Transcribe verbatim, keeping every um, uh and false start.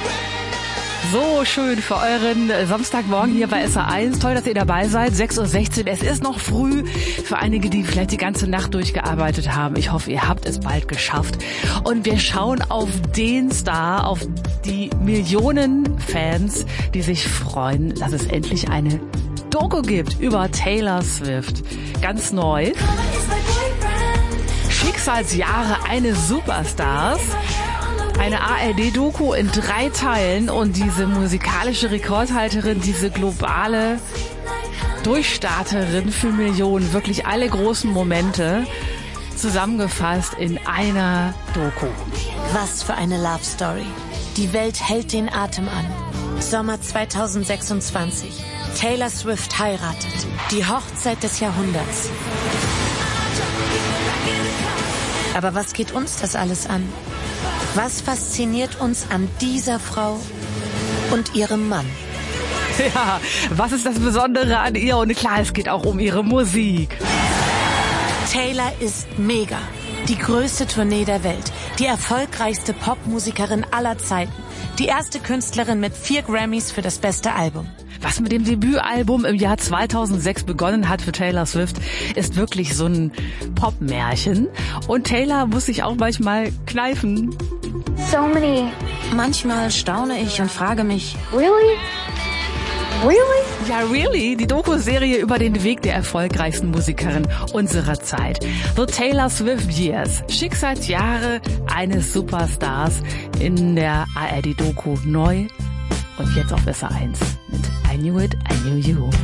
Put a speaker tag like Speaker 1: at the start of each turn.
Speaker 1: So schön für euren Samstagmorgen hier bei S R eins. Toll, dass ihr dabei seid. sechs Uhr sechzehn. Es ist noch früh für einige, die vielleicht die ganze Nacht durchgearbeitet haben. Ich hoffe, ihr habt es bald geschafft. Und wir schauen auf den Star, auf die Millionen Fans, die sich freuen, dass es endlich eine Doku gibt über Taylor Swift. Ganz neu. Schicksalsjahre eines Superstars. Eine A R D-Doku in drei Teilen und diese musikalische Rekordhalterin, diese globale Durchstarterin für Millionen, wirklich alle großen Momente zusammengefasst in einer Doku.
Speaker 2: Was für eine Love Story. Die Welt hält den Atem an. Sommer zweitausendsechsundzwanzig. Taylor Swift heiratet. Die Hochzeit des Jahrhunderts. Aber was geht uns das alles an? Was fasziniert uns an dieser Frau und ihrem Mann?
Speaker 1: Ja, was ist das Besondere an ihr? Und klar, es geht auch um ihre Musik.
Speaker 2: Taylor ist mega. Die größte Tournee der Welt. Die erfolgreichste Popmusikerin aller Zeiten. Die erste Künstlerin mit vier Grammys für das beste Album.
Speaker 1: Was mit dem Debütalbum im Jahr zweitausendsechs begonnen hat für Taylor Swift, ist wirklich so ein Popmärchen. Und Taylor muss sich auch manchmal kneifen.
Speaker 3: So many.
Speaker 2: Manchmal staune ich und frage mich,
Speaker 3: Really? Really?
Speaker 1: Ja, really? Die Doku-Serie über den Weg der erfolgreichsten Musikerin unserer Zeit. The Taylor Swift Years. Schicksalsjahre eines Superstars in der A R D-Doku neu. Und jetzt auf S R eins mit I Knew It, I Knew You.